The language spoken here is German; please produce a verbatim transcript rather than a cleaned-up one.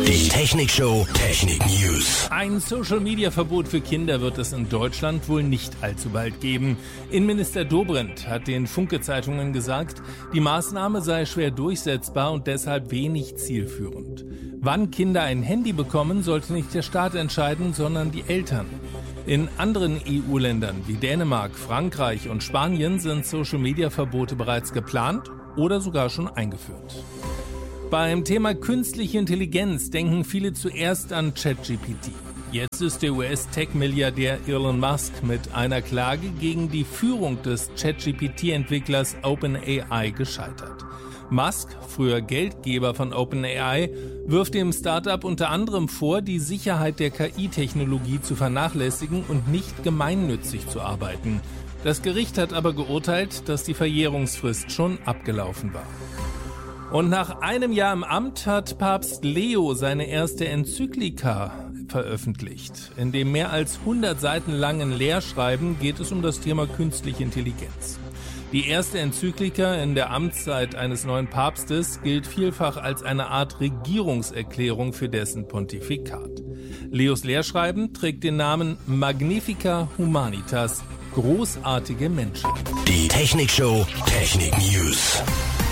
Die Technikshow Technik News. Ein Social-Media-Verbot für Kinder wird es in Deutschland wohl nicht allzu bald geben. Innenminister Dobrindt hat den Funke-Zeitungen gesagt, die Maßnahme sei schwer durchsetzbar und deshalb wenig zielführend. Wann Kinder ein Handy bekommen, sollte nicht der Staat entscheiden, sondern die Eltern. In anderen E U-Ländern wie Dänemark, Frankreich und Spanien sind Social-Media-Verbote bereits geplant oder sogar schon eingeführt. Beim Thema künstliche Intelligenz denken viele zuerst an ChatGPT. Jetzt ist der U S-Tech-Milliardär Elon Musk mit einer Klage gegen die Führung des ChatGPT-Entwicklers OpenAI gescheitert. Musk, früher Geldgeber von OpenAI, wirft dem Startup unter anderem vor, die Sicherheit der K I-Technologie zu vernachlässigen und nicht gemeinnützig zu arbeiten. Das Gericht hat aber geurteilt, dass die Verjährungsfrist schon abgelaufen war. Und nach einem Jahr im Amt hat Papst Leo seine erste Enzyklika veröffentlicht. In dem mehr als hundert Seiten langen Lehrschreiben geht es um das Thema künstliche Intelligenz. Die erste Enzyklika in der Amtszeit eines neuen Papstes gilt vielfach als eine Art Regierungserklärung für dessen Pontifikat. Leos Lehrschreiben trägt den Namen Magnifica Humanitas, großartige Menschen. Die Technikshow Technik News.